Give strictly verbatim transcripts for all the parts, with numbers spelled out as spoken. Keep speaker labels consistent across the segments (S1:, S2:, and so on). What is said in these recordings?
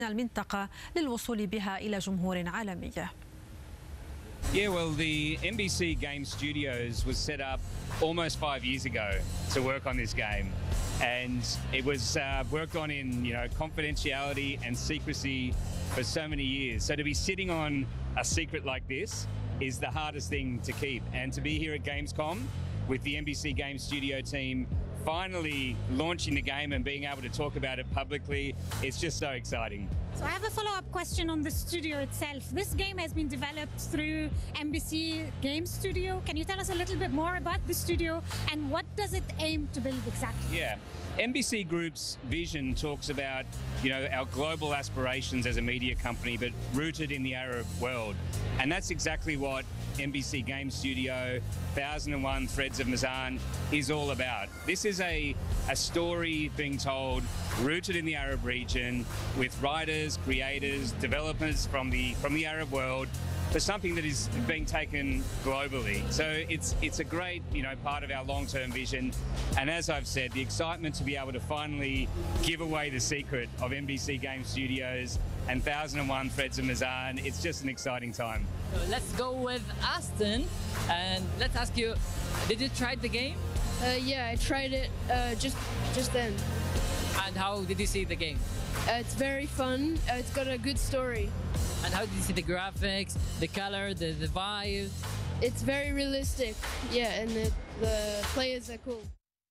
S1: المنطقة للوصول بها إلى جمهور عالمي.
S2: Yeah, well, the M B C Game Studios was set up almost five years ago to work on this game, and it was uh, worked on in you know confidentiality and secrecy for so many years. So to be sitting on a secret like this is the hardest thing to keep, and to be here at Gamescom with the M B C Game Studio team finally launching the game and being able to talk about it publicly, it's just so exciting.
S3: So I have a follow-up question on the studio itself. This game has been developed through M B C Game Studio. Can you tell us a little bit more about the studio and what does it aim to build exactly?
S2: Yeah. M B C Group's vision talks about, you know, our global aspirations as a media company, but rooted in the Arab world. And that's exactly what M B C Game Studio, one thousand and one Threads of Mazan is all about. This is a, a story being told rooted in the Arab region with writers, creators, developers from the, from the Arab world, for something that is being taken globally. So it's it's a great you know part of our long-term vision, and as I've said, the excitement to be able to finally give away the secret of M B C Game Studios and one thousand and one Threads of Mazan, it's just an exciting time.
S4: So let's go with Aston, and let's ask you, did you try the game?
S5: Uh, yeah, I tried it uh, just just then.
S4: And how did you see the game?
S5: Uh, it's very fun. Uh, it's got a good story.
S4: And how did you see the graphics, the color, the, the vibes?
S5: It's very realistic, yeah, and it, the players are cool.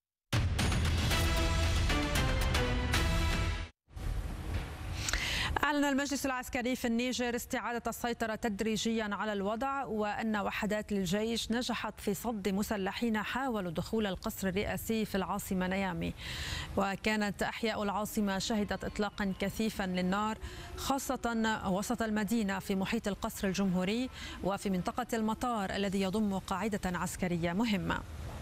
S1: أعلن المجلس العسكري في النيجر استعادة السيطرة تدريجيا على الوضع، وأن وحدات للجيش نجحت في صد مسلحين حاولوا دخول القصر الرئاسي في العاصمة نيامي. وكانت أحياء العاصمة شهدت إطلاقا كثيفا للنار، خاصة وسط المدينة في محيط القصر الجمهوري وفي منطقة المطار الذي يضم قاعدة عسكرية مهمة.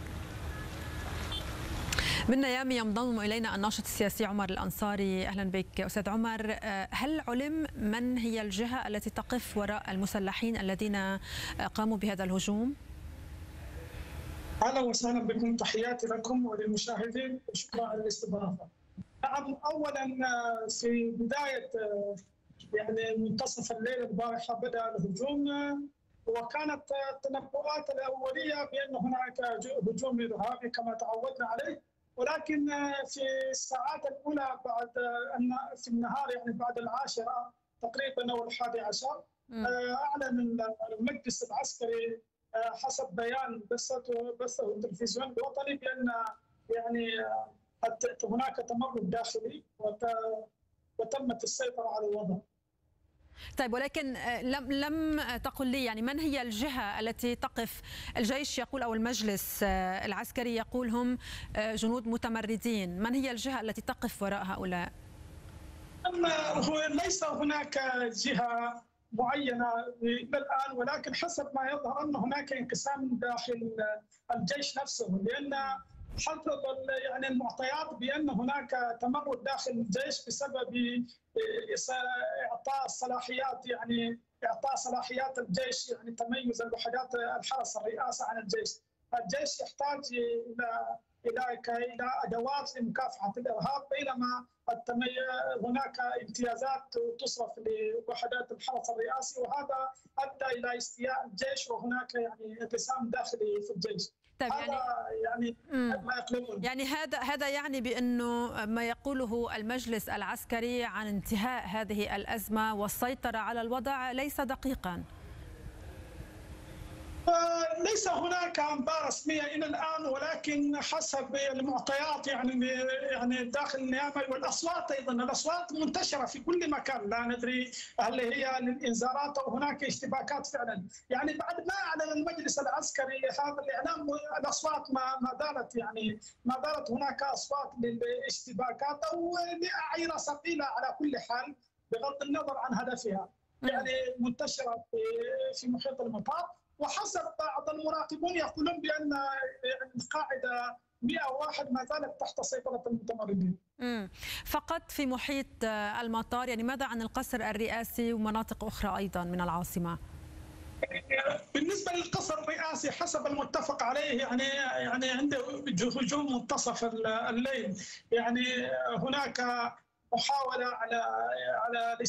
S1: من نيامي ينضم إلينا الناشط السياسي عمر الأنصاري. أهلا بك أستاذ عمر. هل علم من هي الجهة التي تقف وراء المسلحين الذين قاموا بهذا الهجوم؟
S6: أهلا وسهلا بكم، تحياتي لكم وللمشاهدين وشكرا على الاستضافة. نعم، أولا في بداية يعني منتصف الليل البارحة بدأ الهجوم، وكانت التنبؤات الأولية بأن هناك هجوم إرهابي كما تعودنا عليه، ولكن في الساعات الأولى بعد أن في النهار يعني بعد العاشرة تقريبا أو الحادي عشر أعلن المجلس العسكري حسب بيان بثته بثه التلفزيون الوطني بأن يعني هناك تمرد داخلي وتمت السيطرة على الوضع.
S1: طيب، ولكن لم لم تقل لي يعني من هي الجهة التي تقف؟ الجيش يقول أو المجلس العسكري يقول هم جنود متمردين، من هي الجهة التي تقف وراء هؤلاء؟
S6: هو ليس هناك جهة معينة إلى الآن، ولكن حسب ما يظهر أن هناك انقسام داخل الجيش نفسه، لأن حسب يعني المعطيات بأن هناك تمرد داخل الجيش بسبب إعطاء الصلاحيات، يعني إعطاء صلاحيات الجيش يعني تميز الوحدات الحرس الرئاسة عن الجيش. الجيش يحتاج إلى إلى إلى أدوات لمكافحة الإرهاب، بينما هناك امتيازات تصرف لوحدات الحرس الرئاسي، وهذا أدى إلى استياء الجيش وهناك يعني انقسام داخلي في الجيش.
S1: طيب،
S6: هذا يعني يعني ما يقلقون.
S1: يعني هذا هذا يعني بأنه ما يقوله المجلس العسكري عن انتهاء هذه الأزمة والسيطرة على الوضع ليس دقيقا.
S6: ليس هناك أنباء رسمية إلى الآن، ولكن حسب المعطيات يعني يعني داخل نيامي، والأصوات أيضا الأصوات منتشرة في كل مكان، لا ندري هل هي للإنذارات أو هناك اشتباكات فعلا. يعني بعد ما أعلن المجلس العسكري هذا الإعلام الأصوات ما ما زالت يعني ما زالت هناك أصوات للاشتباكات أو لأعيرة ثقيلة على كل حال بغض النظر عن هدفها، يعني منتشرة في في محيط المطار. وحسب بعض المراقبون يقولون بأن القاعدة مئة وواحد ما زالت تحت سيطرة المتمردين.
S1: امم فقط في محيط المطار، يعني ماذا عن القصر الرئاسي ومناطق أخرى أيضا من العاصمة؟
S6: بالنسبة للقصر الرئاسي حسب المتفق عليه يعني يعني عنده هجوم منتصف الليل، يعني هناك محاوله على على